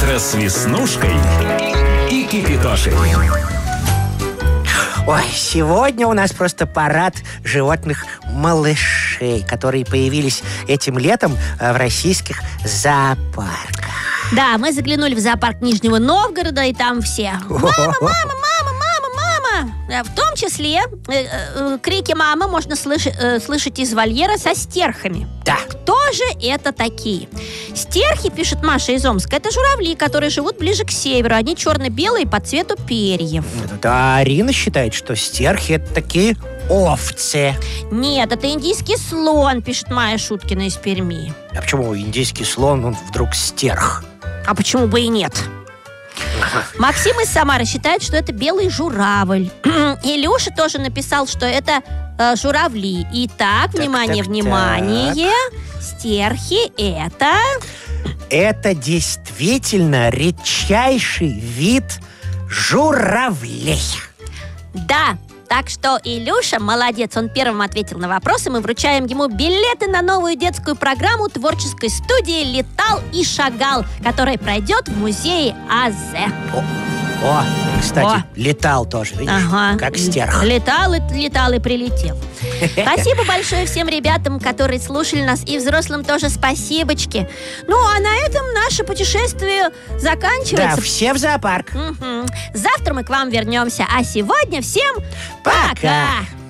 Утро с Веснушкой и Кипятошей. Ой, сегодня у нас просто парад животных малышей, которые появились этим летом в российских зоопарках. Да, мы заглянули в зоопарк Нижнего Новгорода, и там все: мама, мама, мама, мама, мама. В том числе крики мамы можно слышать из вольера со стерхами. Да. Кто же это такие? Стерхи, пишет Маша из Омска, это журавли, которые живут ближе к северу. Они черно-белые по цвету перьев. Да, Арина считает, что стерхи — это такие овцы. Нет, это индийский слон, пишет Майя Шуткина из Перми. А почему индийский слон, он вдруг стерх? А почему бы и нет? Максим из Самары считает, что это белый журавль. Илюша тоже написал, что это журавли. Итак, внимание, внимание. Стерхи это... Это действительно редчайший вид журавлей. Да, так что Илюша молодец, он первым ответил на вопрос, и мы вручаем ему билеты на новую детскую программу творческой студии «Летал и шагал», которая пройдет в музее АЗ. О, кстати, летал тоже, видишь, как стерх. Летал и прилетел. Спасибо большое всем ребятам, которые слушали нас, и взрослым тоже спасибочки. Ну, а на этом наше путешествие заканчивается. Да, все в зоопарк. Завтра мы к вам вернемся, а сегодня всем пока!